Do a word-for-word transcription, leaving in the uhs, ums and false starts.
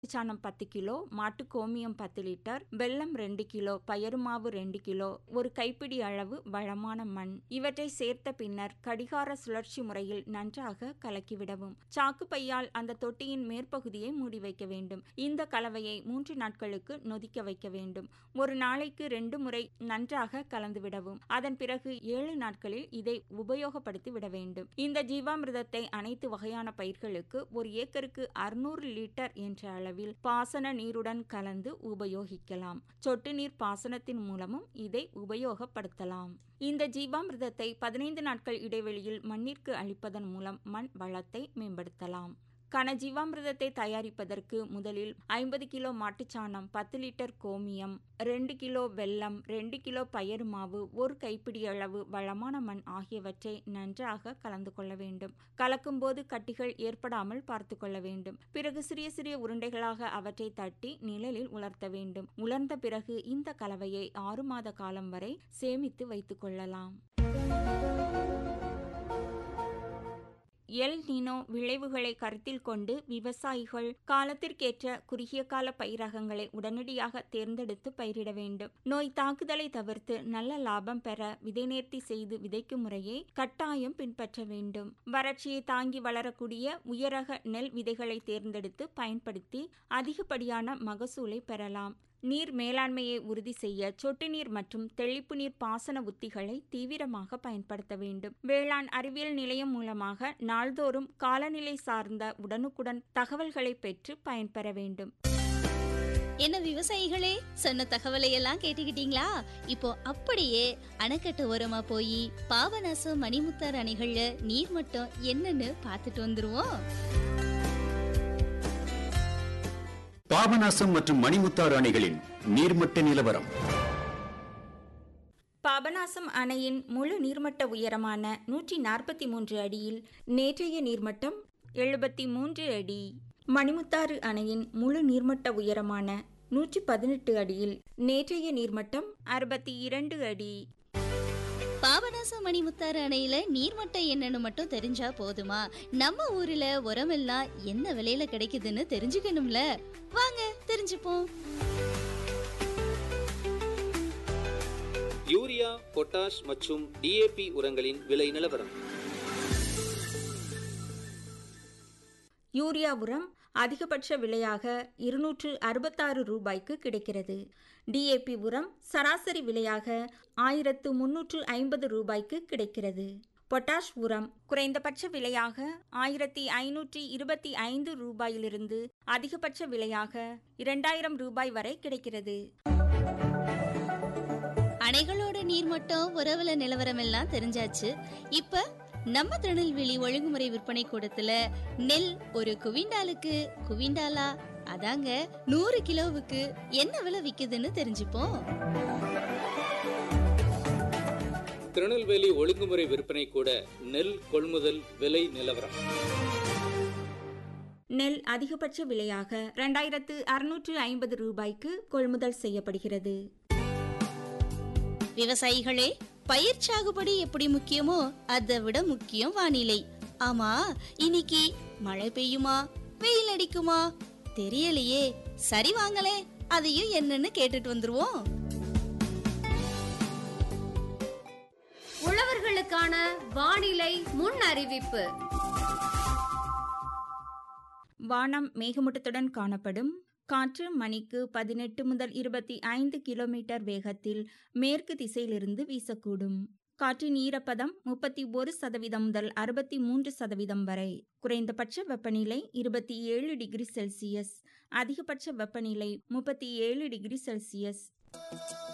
சாணம் பத்து கிலோ, மாட்டு கோமியம் பத்து லிட்டர், வெல்லம் ரெண்டு கிலோ, பயறு மாவு ரெண்டு கிலோ, ஒரு கைப்பிடி அளவு வளமான மண் இவற்றை சேர்த்த பின்னர் கடிகார சுழற்சி முறையில் நன்றாக கலக்கிவிடவும். சாக்கு பையால் அந்த தொட்டியின் மேற்பகுதியை மூடி வைக்க வேண்டும். இந்த கலவையை மூன்று நாட்களுக்கு நொதிக்க வைக்க வேண்டும். ஒரு நாளைக்கு ரெண்டு முறை நன்றாக கலந்துவிடவும். அதன் பிறகு ஏழு நாட்களில் இதை உபயோகப்படுத்தி விட வேண்டும். இந்த ஜீவாமிர்தத்தை அனைத்து வகையான பயிர்களுக்கு ஒரு ஏக்கருக்கு அறுநூறு லிட்டர் என்ற அளவில் பாசன நீருடன் கலந்து உபயோகிக்கலாம். சொட்டு நீர் பாசனத்தின் மூலமும் இதை உபயோகப்படுத்தலாம். இந்த ஜீவாமிர்தத்தை பதினைந்து நாட்கள் இடைவெளியில் மண்ணிற்கு அளிப்பதன் மூலம் மண் வளத்தை மேம்படுத்தலாம். கன ஜீவாமிர்தத்தை தயாரிப்பதற்கு முதலில் ஐம்பது கிலோ மாட்டுச்சாணம், பத்து லிட்டர் கோமியம், ரெண்டு கிலோ வெல்லம், ரெண்டு கிலோ பயறு மாவு, ஒரு கைப்பிடி அளவு வளமான மண் ஆகியவற்றை நன்றாக கலந்து கொள்ள வேண்டும். கலக்கும் போது கட்டிகள் ஏற்படாமல் பார்த்து கொள்ள வேண்டும். பிறகு சிறிய சிறிய உருண்டைகளாக அவற்றை தட்டி நிழலில் உலர்த்த வேண்டும். உலர்ந்த பிறகு இந்த கலவையை ஆறு மாத காலம் வரை சேமித்து வைத்துக் கொள்ளலாம். எல் நீனோ விளைவுகளை கருத்தில் கொண்டு விவசாயிகள் காலத்திற்கேற்ற குறுகிய கால பயிரகங்களை உடனடியாக தேர்ந்தெடுத்து பயிரிட வேண்டும். நோய் தாக்குதலை தவிர்த்து நல்ல லாபம் பெற விதை நேர்த்தி செய்து விதைக்கும் முறையை கட்டாயம் பின்பற்ற வேண்டும். வறட்சியை தாங்கி வளரக்கூடிய உயரக நெல் விதைகளை தேர்ந்தெடுத்து பயன்படுத்தி அதிகப்படியான மகசூலை பெறலாம். நீர் மேலாண்மையை உறுதி செய்ய சொட்டு நீர் மற்றும் தெளிப்பு நீர் பாசன உத்திகளை தீவிரமாக பயன்படுத்த வேண்டும். வேளாண் அறிவியல் நிலையம் மூலமாக நாள்தோறும் காலநிலை சார்ந்த உடனுக்குடன் தகவல்களை பெற்று பயன்பெற வேண்டும். என்ன விவசாயிகளே, சொன்ன தகவலை எல்லாம் கேட்டுக்கிட்டீங்களா? இப்போ அப்படியே அணைக்கட்டு ஓரமா போய் பாபநாசம் மணிமுத்தாறு அணைகள்ல நீர் மட்டம் என்னன்னு பார்த்துட்டு வந்துருவோம். பாபநாசம் மற்றும் மணிமுத்தாறு அணைகளின் நீர்மட்ட நிலவரம். பாபநாசம் அணையின் முழு நீர்மட்ட உயரமான நூற்றி நாற்பத்தி மூன்று அடியில் நேற்றைய நீர்மட்டம் எழுபத்தி மூன்று அடி. மணிமுத்தாறு அணையின் முழு நீர்மட்ட உயரமான நூற்றி பதினெட்டு அடியில் நேற்றைய நீர்மட்டம் அறுபத்தி இரண்டு அடி. பாபநாசம் மணிமுத்தாறு அணையில நீர்மட்டம் என்னன்னு மட்டும் தெரிஞ்சா போதுமா? நம்ம ஊர்ல உரமெல்லாம் என்ன விலையில கிடைக்குதுன்னு தெரிஞ்சுக்கணும்ல. வாங்க தெரிஞ்சுப்போம். யூரியா, பொட்டாஷ் மற்றும் டிஏபி உரங்களின் விலை நிலவரம். யூரியா உரம் அதிகபட்ச விலையாக இருநூற்று அறுபத்தாறு ரூபாய்க்கு கிடைக்கிறது. டிஏபி உரம் சராசரி விலையாக ஆயிரத்து முன்னூற்று ஐம்பது ரூபாய்க்கு கிடைக்கிறது. பொட்டாஷ் உரம் குறைந்தபட்ச விலையாக ஆயிரத்தி ஐநூற்றி இருபத்தி ஐந்து ரூபாயிலிருந்து அதிகபட்ச விலையாக இரண்டாயிரம் ரூபாய் வரை கிடைக்கிறது. அணைகளோட நீர்மட்டம் உறவுல நிலவரம் எல்லாம் தெரிஞ்சாச்சு. இப்ப நம்ம திருநெல்வேலி ஒழுங்குமுறை விற்பனை கூடத்துல நெல் ஒரு குவிண்டாலுக்கு குவிண்டாலா அதாங்க நூறு கிலோவுக்கு என்ன விலை விக்குதுன்னு தெரிஞ்சுப்போம். திருநெல்வேலி ஒழுங்குமுறை விற்பனை கூட நெல் கொள்முதல் விலை நிலவரம். நெல் அதிகபட்ச விலையாக இரண்டாயிரத்து அறுநூற்று ஐம்பது ரூபாய்க்கு கொள்முதல் செய்யப்படுகிறது. விவசாயிகளே, பயிர் சாகுபடி எப்படி முக்கியமோ அதை விட முக்கியம் வானிலை. ஆமா, இன்னைக்கு மழை பெய்யுமா வெயில் அடிக்குமா தெரியலையே. சரி வாங்களே, அதையும் என்னன்னு கேட்டுட்டு வந்துருவோம். உழவர்களுக்கான வானிலை முன் அறிவிப்பு. வானம் மேகமூட்டத்துடன் காணப்படும். காற்று மணிக்கு பதினெட்டு முதல் இருபத்தி ஐந்து கிலோமீட்டர் வேகத்தில் மேற்கு திசையிலிருந்து வீசக்கூடும். காற்றின் ஈரப்பதம் முப்பத்தி ஒரு சதவீதம் முதல் அறுபத்தி மூன்று சதவீதம் வரை. குறைந்தபட்ச வெப்பநிலை இருபத்தி ஏழு டிகிரி செல்சியஸ், அதிகபட்ச வெப்பநிலை முப்பத்தி ஏழு டிகிரி செல்சியஸ்.